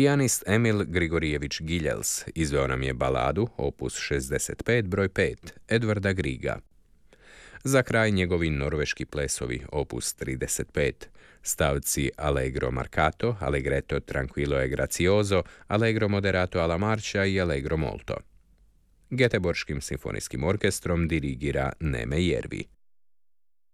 Pijanist Emil Grigorijević Giljels izveo nam je baladu, opus 65, broj 5, Edvarda Griga. Za kraj njegovi norveški plesovi, opus 35, stavci Allegro marcato, Allegretto tranquillo e grazioso, Allegro moderato alla marcia i Allegro molto. Göteborgskim simfonijskim orkestrom dirigira Neme Järvi.